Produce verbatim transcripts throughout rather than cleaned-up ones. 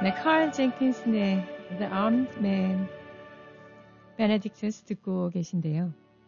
네, 칼 젠킨슨의 The Armed Man, 베네딕트스 듣고 계신데요.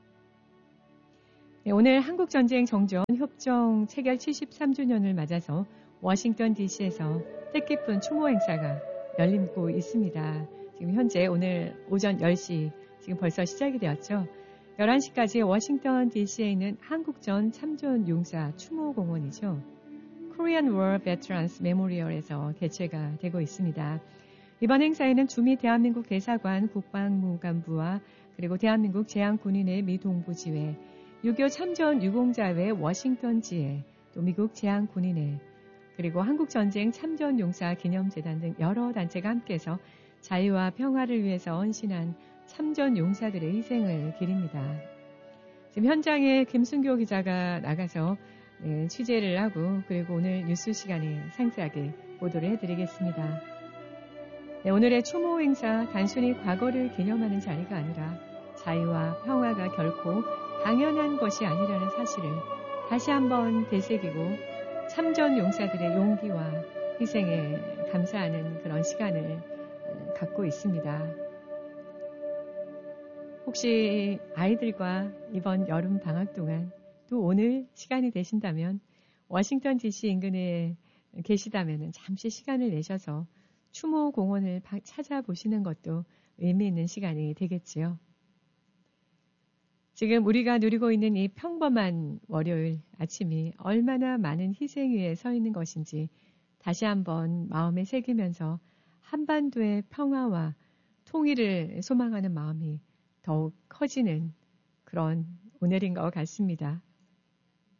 네, 오늘 한국전쟁 정전 협정 체결 칠십삼 주년을 맞아서 워싱턴 디씨에서 뜻깊은 추모 행사가 열리고 있습니다. 지금 현재 오늘 오전 열 시 지금 벌써 시작이 되었죠. 열한 시까지 워싱턴 디씨에 있는 한국전 참전 용사 추모 공원이죠. Korean War Veterans Memorial에서 개최가 되고 있습니다. 이번 행사에는 주미 대한민국 대사관 국방무감부와 그리고 대한민국 제향군인회 미 동부지회, 육이오 참전 유공자회 워싱턴지회, 또 미국 제향군인회, 그리고 한국전쟁 참전용사 기념재단 등 여러 단체가 함께해서 자유와 평화를 위해서 헌신한 참전용사들의 희생을 기립니다. 지금 현장에 김순교 기자가 나가서 네, 취재를 하고 그리고 오늘 뉴스 시간에 상세하게 보도를 해드리겠습니다. 네, 오늘의 추모 행사 단순히 과거를 기념하는 자리가 아니라 자유와 평화가 결코 당연한 것이 아니라는 사실을 다시 한번 되새기고 참전 용사들의 용기와 희생에 감사하는 그런 시간을 갖고 있습니다. 혹시 아이들과 이번 여름 방학 동안 또 오늘 시간이 되신다면 워싱턴 디씨 인근에 계시다면 잠시 시간을 내셔서 추모 공원을 찾아보시는 것도 의미 있는 시간이 되겠지요. 지금 우리가 누리고 있는 이 평범한 월요일 아침이 얼마나 많은 희생 위에 서 있는 것인지 다시 한번 마음에 새기면서 한반도의 평화와 통일을 소망하는 마음이 더욱 커지는 그런 오늘인 것 같습니다.